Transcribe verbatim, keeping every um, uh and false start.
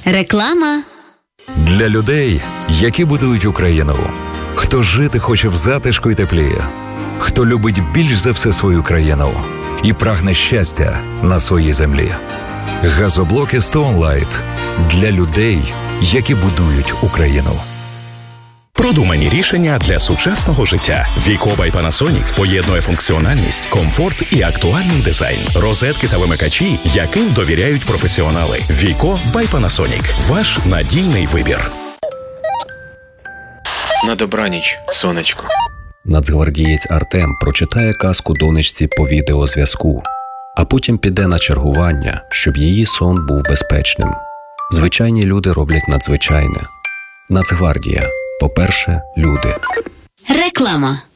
Реклама. Для людей, які будують Україну. Хто жити хоче в затишку й теплі. Хто любить більш за все свою країну і прагне щастя на своїй землі. Газоблоки Stone Light для людей, які будують Україну. Продумані рішення для сучасного життя. Віко by Panasonic поєднує функціональність, комфорт і актуальний дизайн. Розетки та вимикачі, яким довіряють професіонали. Віко by Panasonic. Ваш надійний вибір. На добраніч, сонечко. Нацгвардієць Артем прочитає казку донечці по відеозв'язку, а потім піде на чергування, щоб її сон був безпечним. Звичайні люди роблять надзвичайне. Нацгвардія. По-перше, люди. Реклама.